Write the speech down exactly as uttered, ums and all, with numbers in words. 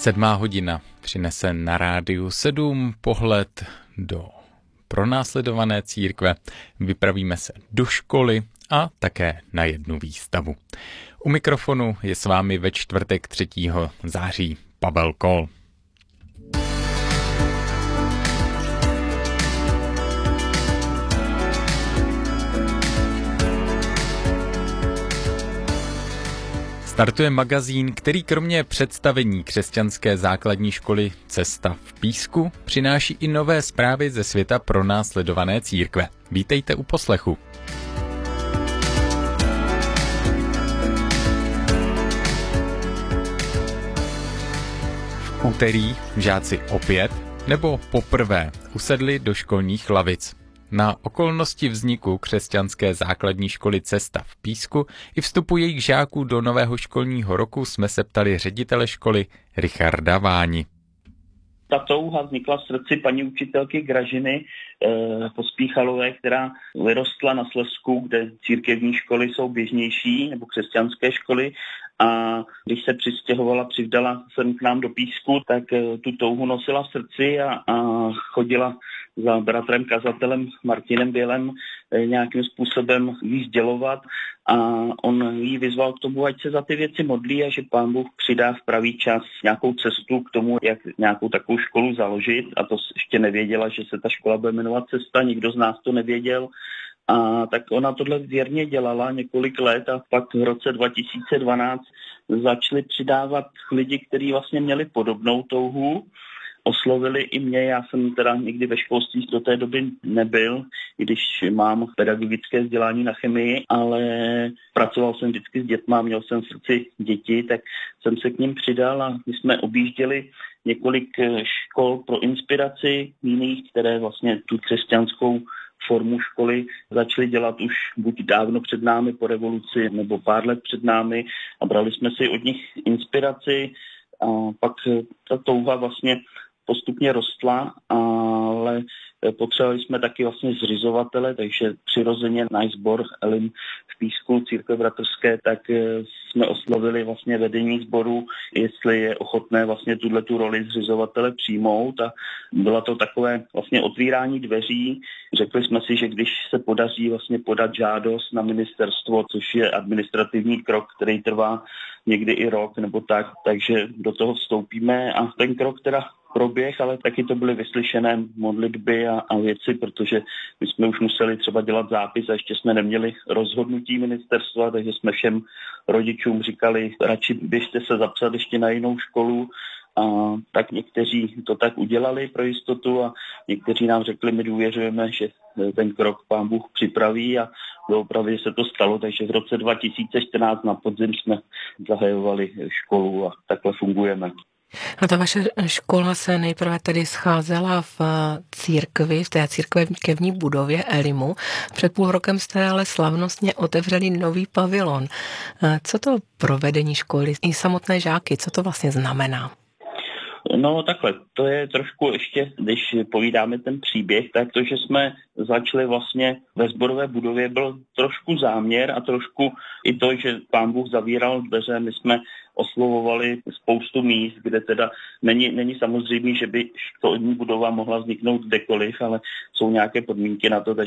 Sedmá hodina přinese na rádiu sedm pohled do pronásledované církve. Vypravíme se do školy a také na jednu výstavu. U mikrofonu je s vámi ve čtvrtek třetího září Pavel Kol. Startuje magazín, který kromě představení křesťanské základní školy Cesta v Písku přináší i nové zprávy ze světa pronásledované církve. Vítejte u poslechu. V úterý žáci opět nebo poprvé usedli do školních lavic. Na okolnosti vzniku křesťanské základní školy Cesta v Písku i vstupu jejich žáků do nového školního roku jsme se ptali ředitele školy Richarda Váni. Ta touha vznikla v srdci paní učitelky Gražiny eh, Pospíchalové, která vyrostla na Slezsku, kde církevní školy jsou běžnější, nebo křesťanské školy. A když se přistěhovala, přivdala sem k nám do Písku, tak eh, tu touhu nosila v srdci a, a chodila za bratrem kazatelem Martinem Bělem eh, nějakým způsobem jí sdělovat. A on jí vyzval k tomu, ať se za ty věci modlí a že Pán Bůh přidá v pravý čas nějakou cestu k tomu, jak nějakou takovou školu založit. A to ještě nevěděla, že se ta škola bude jmenovat Cesta, nikdo z nás to nevěděl. A tak ona tohle věrně dělala několik let a pak v roce dva tisíce dvanáct začali přidávat lidi, kteří vlastně měli podobnou touhu. Oslovili i mě, já jsem teda nikdy ve školství do té doby nebyl, i když mám pedagogické vzdělání na chemii, ale pracoval jsem vždycky s dětma, měl jsem v srdci děti, tak jsem se k ním přidal a my jsme objížděli několik škol pro inspiraci jiných, které vlastně tu křesťanskou formu školy začali dělat už buď dávno před námi po revoluci, nebo pár let před námi a brali jsme si od nich inspiraci a pak ta touha vlastně postupně rostla, ale potřebovali jsme taky vlastně zřizovatele, takže přirozeně náš sbor Elim v Písku, církve bratrské, tak jsme oslovili vlastně vedení sboru, jestli je ochotné vlastně tuto roli zřizovatele přijmout a bylo to takové vlastně otvírání dveří. Řekli jsme si, že když se podaří vlastně podat žádost na ministerstvo, což je administrativní krok, který trvá někdy i rok nebo tak, takže do toho vstoupíme a ten krok teda proběh, ale taky to byly vyslyšené modlitby a, a věci, protože my jsme už museli třeba dělat zápis a ještě jsme neměli rozhodnutí ministerstva, takže jsme všem rodičům říkali, radši běžte se zapsat ještě na jinou školu. A tak někteří to tak udělali pro jistotu a někteří nám řekli, my důvěřujeme, že ten krok Pán Bůh připraví a doopravdy se to stalo, takže v roce dva tisíce čtrnáct na podzim jsme zahajovali školu a takhle fungujeme. No ta vaše škola se nejprve tedy scházela v církvi, v té církevní budově Elimu. Před půl rokem jste ale slavnostně otevřeli nový pavilon. Co to pro vedení školy i samotné žáky, co to vlastně znamená? No takhle, to je trošku ještě, když povídáme ten příběh, tak to, že jsme začali vlastně ve sborové budově, byl trošku záměr a trošku i to, že Pán Bůh zavíral dveře, my jsme oslovovali spoustu míst, kde teda není, není samozřejmé, že by školní budova mohla vzniknout kdekoliv, ale jsou nějaké podmínky na to, takže